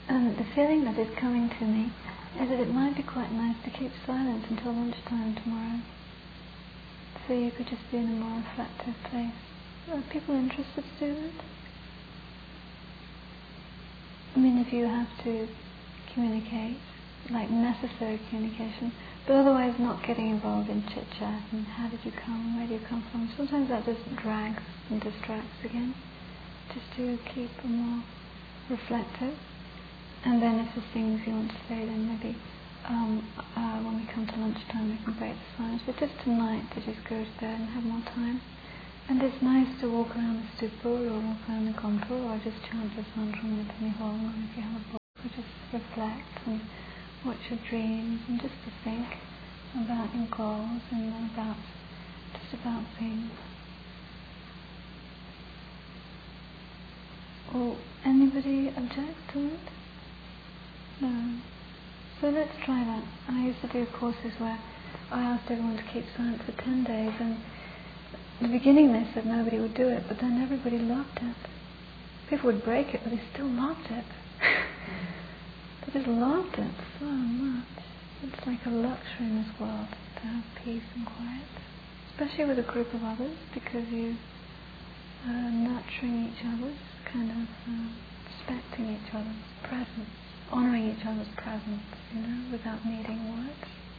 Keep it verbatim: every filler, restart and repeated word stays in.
And the feeling that is coming to me is that it might be quite nice to keep silent until lunchtime tomorrow. So you could just be in a more reflective place. Are people interested to do that? I mean, if you have to communicate, like necessary communication, but otherwise not getting involved in chit-chat and how did you come, where do you come from. Sometimes that just drags and distracts again. Just to keep a more reflective. And then if there's things you want to say, then maybe um, uh, when we come to lunchtime we can break the silence. But just tonight to just go to bed and have more time. And it's nice to walk around the stupa or walk around the contour or just chant the Santram Nipani if you have a book, or just reflect and watch your dreams and just to think about your goals and about just about things. Or anybody object to it? No. So let's try that. I used to do courses where I asked everyone to keep silent for ten days, and at the beginning they said nobody would do it, but then everybody loved it. People would break it, but they still loved it. They just loved it so much. It's like a luxury in this world to have peace and quiet, especially with a group of others, because you are nurturing each other's, kind of uh, respecting each other's presence, honouring each other's presence, you know, without needing words.